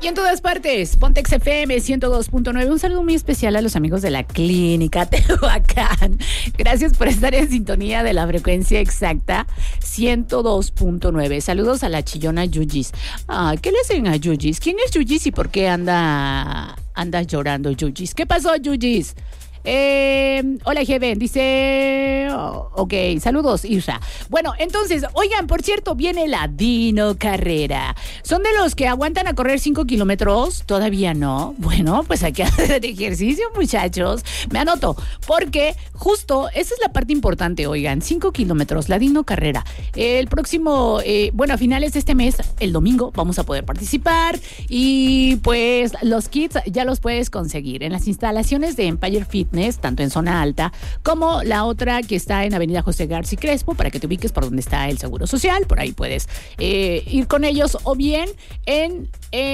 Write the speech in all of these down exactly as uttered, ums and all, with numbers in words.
Y en todas partes, Pontex F M ciento dos punto nueve. Un saludo muy especial a los amigos de la Clínica Tehuacán. Gracias por estar en sintonía de la frecuencia exacta ciento dos punto nueve. Saludos a la chillona Yuyis. Ah, ¿qué le hacen a Yuyis? ¿Quién es Yuyis y por qué anda, anda llorando Yuyis? ¿Qué pasó, Yuyis? Eh, hola, G B, dice... Oh, ok, saludos, Isra. Bueno, entonces, oigan, por cierto, viene la Dino Carrera. ¿Son de los que aguantan a correr cinco kilómetros? ¿Todavía no? Bueno, pues hay que hacer ejercicio, muchachos. Me anoto, porque justo esa es la parte importante, oigan. cinco kilómetros, la Dino Carrera. El próximo, eh, bueno, a finales de este mes, el domingo, vamos a poder participar. Y pues los kits ya los puedes conseguir en las instalaciones de Empire Fitness, tanto en zona alta como la otra que está en Avenida José García Crespo, para que te ubiques por donde está el Seguro Social. Por ahí puedes eh, ir con ellos, o bien en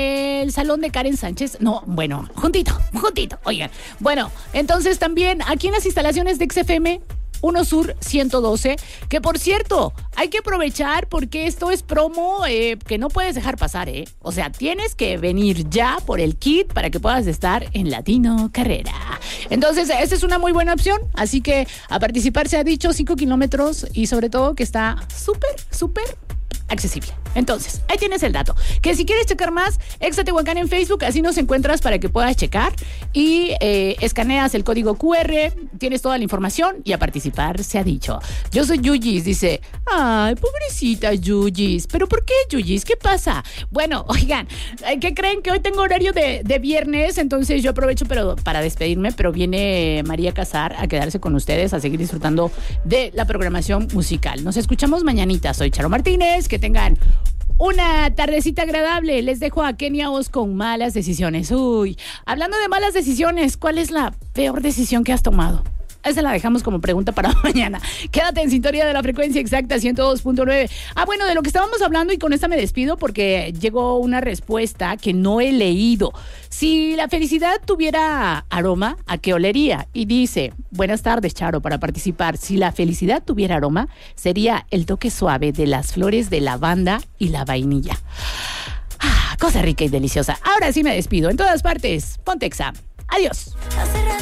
el salón de Karen Sánchez. No, bueno, juntito, juntito, oigan. Bueno, entonces también aquí en las instalaciones de X F M uno Sur ciento doce, que por cierto, hay que aprovechar porque esto es promo eh, que no puedes dejar pasar, ¿eh? O sea, tienes que venir ya por el kit para que puedas estar en la Dino Carrera. Entonces, esta es una muy buena opción, así que a participar se ha dicho cinco kilómetros y sobre todo que está súper, súper accesible. Entonces, ahí tienes el dato. Que si quieres checar más, Exa Tehuacán en Facebook, así nos encuentras para que puedas checar y eh, escaneas el código Q R, tienes toda la información y a participar se ha dicho. Yo soy Yuyis, dice, ay, pobrecita Yuyis, ¿pero por qué Yuyis? ¿Qué pasa? Bueno, oigan, ¿qué creen? Que hoy tengo horario de, de viernes, entonces yo aprovecho pero para despedirme, pero viene María Casar a quedarse con ustedes, a seguir disfrutando de la programación musical. Nos escuchamos mañanita. Soy Charo Martínez, que tengan una tardecita agradable. Les dejo a Kenia Oz con Malas Decisiones. Uy, hablando de malas decisiones, ¿cuál es la peor decisión que has tomado? Esa la dejamos como pregunta para mañana. Quédate en sintonía de la frecuencia exacta ciento dos punto nueve. Ah, bueno, de lo que estábamos hablando, y con esta me despido porque llegó una respuesta que no he leído. Si la felicidad tuviera aroma, ¿a qué olería? Y dice, buenas tardes, Charo, para participar. Si la felicidad tuviera aroma, sería el toque suave de las flores de lavanda y la vainilla. Ah, cosa rica y deliciosa. Ahora sí me despido. En todas partes, Pontexa. Adiós.